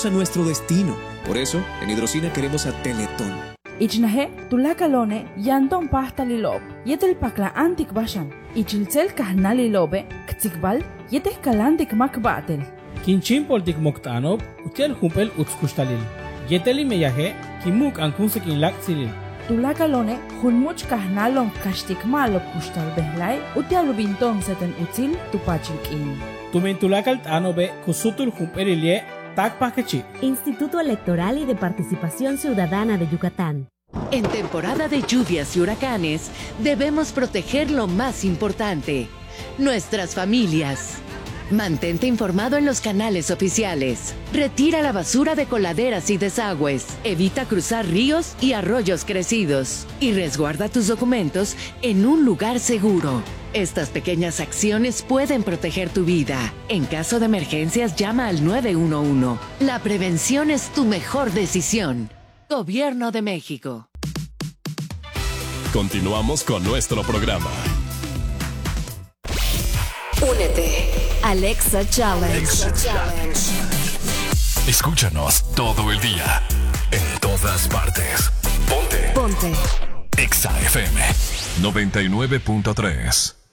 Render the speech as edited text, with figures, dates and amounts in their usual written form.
a nuestro destino. Por eso, en Hidrocina queremos a Teletón. Ichnahe, tulakalone, yanton pasta lilob, yetel pakla antik bashan, ichilcel kahna lilobe, ktikbal, yetes kalantik makbatel. Kinchimpol tik moktanob, utiel humpel utskustalil. Yeteli meyahe, kimuk ankunsekin laksilil. Tulakalone, hunmuch kahnalon kashtik malo kustal behlai, utialubinton seten util tupachilkin. Tumen tulakal tanobe, kusutul humpelilie, tak pakechi. Instituto Electoral y de Participación Ciudadana de Yucatán. En temporada de lluvias y huracanes, debemos proteger lo más importante, nuestras familias. Mantente informado en los canales oficiales. Retira la basura de coladeras y desagües. Evita cruzar ríos y arroyos crecidos. Y resguarda tus documentos en un lugar seguro. Estas pequeñas acciones pueden proteger tu vida. En caso de emergencias, llama al 911. La prevención es tu mejor decisión. Gobierno de México. Continuamos con nuestro programa. Únete. Alexa Challenge. Escúchanos todo el día, en todas partes. Ponte. Ponte. Exa FM 99.3.